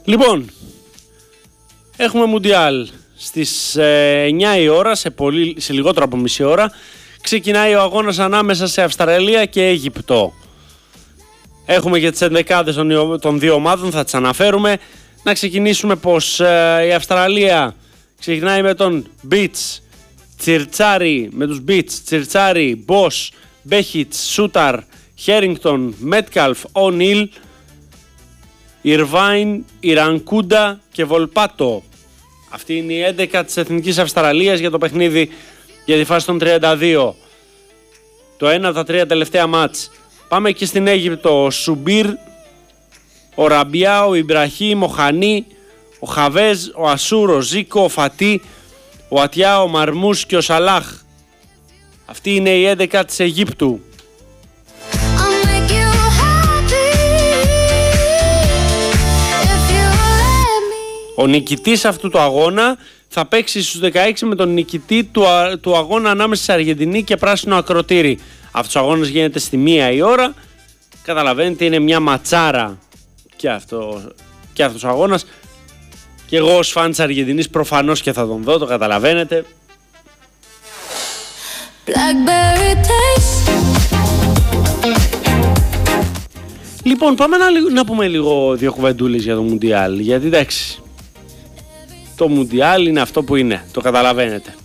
Λοιπόν, έχουμε Μουντιάλ στις 9 η ώρα, σε λιγότερο από μισή ώρα. Ξεκινάει ο αγώνας ανάμεσα σε Αυστραλία και Αίγυπτο. Έχουμε και τις ενδεκάδες των δύο ομάδων, θα τις αναφέρουμε. Να ξεκινήσουμε πως η Αυστραλία ξεκινάει με τον Μπιτς, Τσιρτσάρι, με τους Μπιτς, Τσιρτσάρι, Μπος, Μπέχιτς, Σούταρ, Χέρινγκτον, Μέτκαλφ, Ονίλ, Ιρβάιν, Ιρανκούντα και Βολπάτο. Αυτή είναι η 11 της Εθνικής Αυστραλίας για το παιχνίδι για τη φάση των 32. Το ένα από τα τρία τελευταία μάτς. Πάμε και στην Αίγυπτο. Ο Σουμπίρ, ο Ραμπιά, ο Ιμπραχήμ, ο Χανί, ο Χαβέζ, ο Ασούρ, ο Ζίκο, ο Φατί, ο Ατιά, ο Μαρμούς και ο Σαλάχ. Αυτή είναι η 11 της Αιγύπτου. Ο νικητής αυτού του αγώνα θα παίξει στους 16 με τον νικητή του αγώνα ανάμεσα σε Αργεντινή και Πράσινο Ακροτήρι. Αυτός ο αγώνας γίνεται στη 1 η ώρα. Καταλαβαίνετε, είναι μια ματσάρα και αυτός ο αγώνας. Και εγώ ως φαν της Αργεντινής προφανώς και θα τον δω, το καταλαβαίνετε. Λοιπόν, πάμε να πούμε λίγο δύο κουβεντούλες για το Μουντιάλ. Γιατί εντάξει, το Μουντιάλ είναι αυτό που είναι, το καταλαβαίνετε.